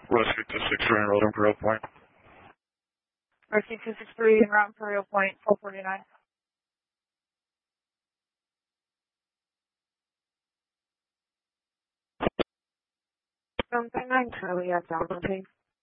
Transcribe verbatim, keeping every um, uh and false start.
Rescue two six three en route Imperial Point. Rescue two six three en route Imperial Point, four forty-nine. seven nine Charlie at Dalton, please.